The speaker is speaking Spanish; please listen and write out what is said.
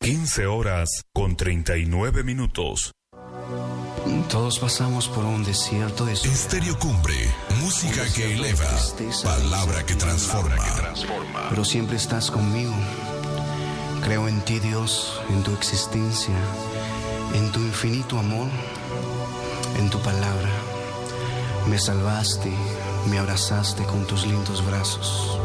15:39. Todos pasamos por un desierto de Estéreo Cumbre, música que eleva, palabra que transforma. Pero siempre estás conmigo. Creo en ti, Dios, en tu existencia, en tu infinito amor, en tu palabra. Me salvaste, me abrazaste con tus lindos brazos.